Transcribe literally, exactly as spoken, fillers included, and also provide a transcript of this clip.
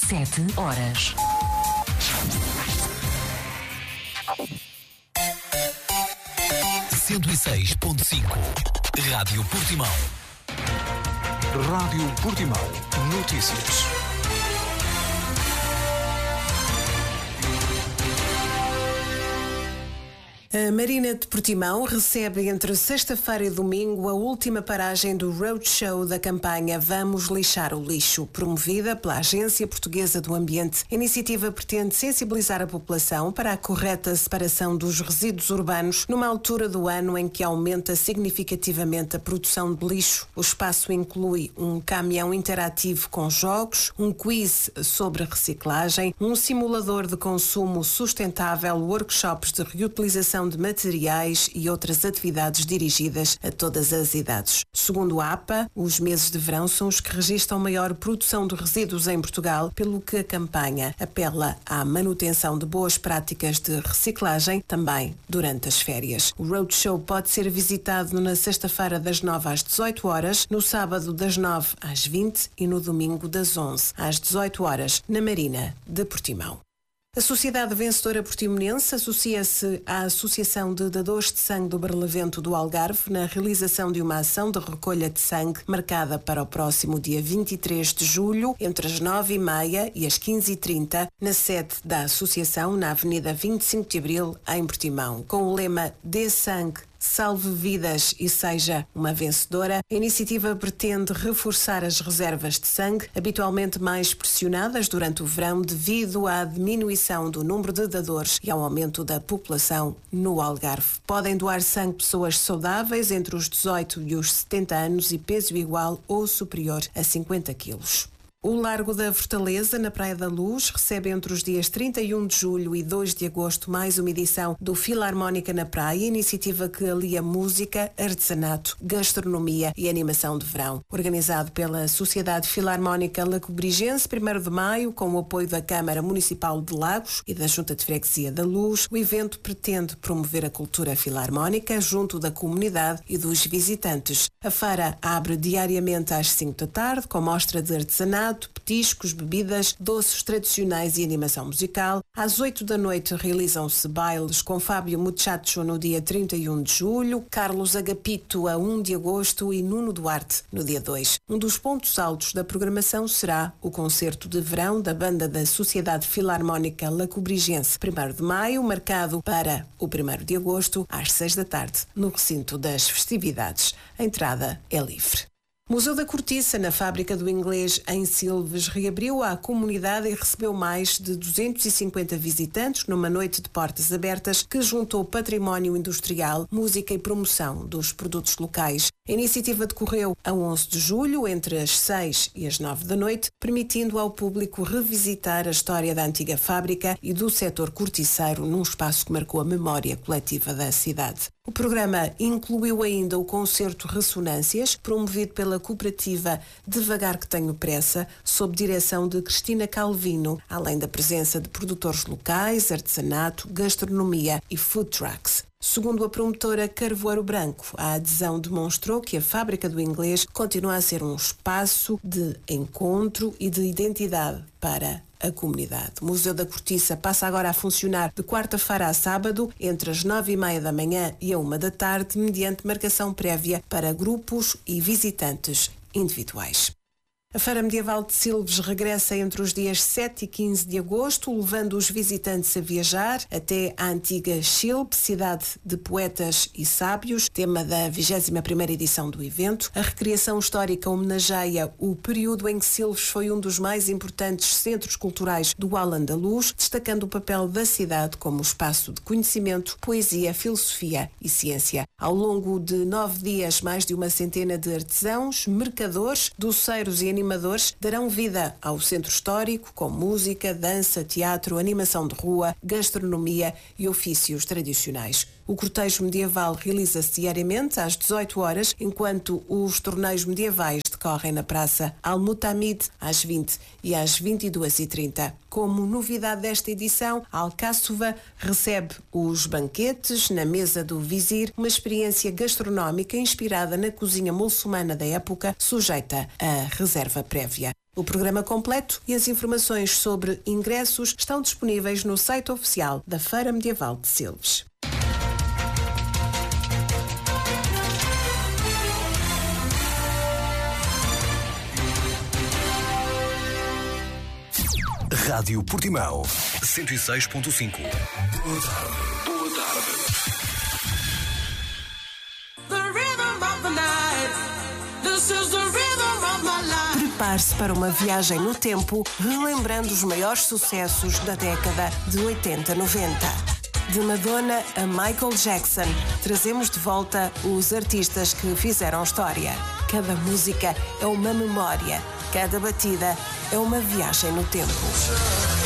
sete horas. cento e seis ponto cinco Rádio Portimão. Rádio Portimão. Notícias. A Marina de Portimão recebe entre sexta-feira e domingo a última paragem do roadshow da campanha Vamos Lixar o Lixo, promovida pela Agência Portuguesa do Ambiente. A iniciativa pretende sensibilizar a população para a correta separação dos resíduos urbanos numa altura do ano em que aumenta significativamente a produção de lixo. O espaço inclui um caminhão interativo com jogos, um quiz sobre reciclagem, um simulador de consumo sustentável, workshops de reutilização de materiais e outras atividades dirigidas a todas as idades. Segundo a APA, os meses de verão são os que registram maior produção de resíduos em Portugal, pelo que a campanha apela à manutenção de boas práticas de reciclagem também durante as férias. O roadshow pode ser visitado na sexta-feira das nove às dezoito horas, no sábado das nove às vinte e no domingo das onze às dezoito horas, na Marina de Portimão. A Sociedade Vencedora Portimonense associa-se à Associação de Dadores de Sangue do Barlavento do Algarve na realização de uma ação de recolha de sangue marcada para o próximo dia vinte e três de julho, entre as nove e meia e as quinze e trinta, na sede da Associação, na Avenida vinte e cinco de Abril, em Portimão. Com o lema Dê Sangue, Salve Vidas e Seja uma Vencedora, a iniciativa pretende reforçar as reservas de sangue, habitualmente mais pressionadas durante o verão devido à diminuição do número de dadores e ao aumento da população no Algarve. Podem doar sangue pessoas saudáveis entre os dezoito e os setenta anos e peso igual ou superior a cinquenta quilos. O Largo da Fortaleza, na Praia da Luz, recebe entre os dias trinta e um de julho e dois de agosto mais uma edição do Filarmónica na Praia, iniciativa que alia música, artesanato, gastronomia e animação de verão. Organizado pela Sociedade Filarmónica Lacobrigense, primeiro de maio, com o apoio da Câmara Municipal de Lagos e da Junta de Freguesia da Luz, o evento pretende promover a cultura filarmónica junto da comunidade e dos visitantes. A feira abre diariamente às cinco da tarde, com mostra de artesanato, petiscos, bebidas, doces tradicionais e animação musical. Às oito da noite realizam-se bailes com Fábio Muchacho no dia trinta e um de julho, Carlos Agapito a um de agosto e Nuno Duarte no dia dois. Um dos pontos altos da programação será o concerto de verão da banda da Sociedade Filarmónica Lacobrigense, primeiro de maio, marcado para o primeiro de agosto, às seis da tarde, no recinto das festividades. A entrada é livre. Museu da Cortiça, na Fábrica do Inglês, em Silves, reabriu à comunidade e recebeu mais de duzentos e cinquenta visitantes numa noite de portas abertas que juntou património industrial, música e promoção dos produtos locais. A iniciativa decorreu a onze de julho, entre as seis e as nove da noite, permitindo ao público revisitar a história da antiga fábrica e do setor corticeiro num espaço que marcou a memória coletiva da cidade. O programa incluiu ainda o concerto Ressonâncias, promovido pela cooperativa Devagar que Tenho Pressa, sob direção de Cristina Calvino, além da presença de produtores locais, artesanato, gastronomia e food trucks. Segundo a promotora Carvoeiro Branco, a adesão demonstrou que a Fábrica do Inglês continua a ser um espaço de encontro e de identidade para a comunidade. O Museu da Cortiça passa agora a funcionar de quarta-feira a sábado, entre as nove e meia da manhã e a uma da tarde, mediante marcação prévia para grupos e visitantes individuais. A Feira Medieval de Silves regressa entre os dias sete e quinze de agosto, levando os visitantes a viajar até a antiga Chilpe, cidade de poetas e sábios, tema da vigésima primeira edição do evento. A recriação histórica homenageia o período em que Silves foi um dos mais importantes centros culturais do Al-Andalus, destacando o papel da cidade como espaço de conhecimento, poesia, filosofia e ciência. Ao longo de nove dias, mais de uma centena de artesãos, mercadores, doceiros e animadores darão vida ao centro histórico com música, dança, teatro, animação de rua, gastronomia e ofícios tradicionais. O cortejo medieval realiza-se diariamente às dezoito horas, enquanto os torneios medievais decorrem na Praça Al-Mutamid às vinte e às vinte e duas e trinta. Como novidade desta edição, a Alcáçova recebe os banquetes na mesa do Vizir, uma experiência gastronómica inspirada na cozinha muçulmana da época, sujeita a reserva prévia. O programa completo e as informações sobre ingressos estão disponíveis no site oficial da Feira Medieval de Silves. Rádio Portimão cento e seis ponto cinco. Boa tarde. Boa tarde. Prepare-se para uma viagem no tempo, relembrando os maiores sucessos da década de oitenta noventa. De Madonna a Michael Jackson, trazemos de volta os artistas que fizeram história. Cada música é uma memória, cada batida é uma viagem no tempo.